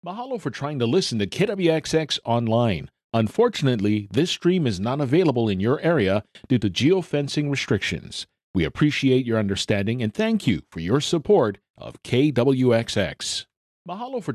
Mahalo for trying to listen to KWXX online. Unfortunately, this stream is not available in your area due to geofencing restrictions. We appreciate your understanding and thank you for your support of KWXX. Mahalo for